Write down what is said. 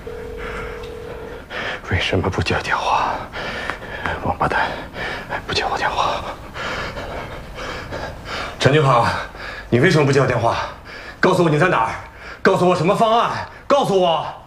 为什么不接电话？王八蛋，不接我电话！陈军鹏，你为什么不接我电话？告诉我你在哪儿，告诉我什么方案，告诉我。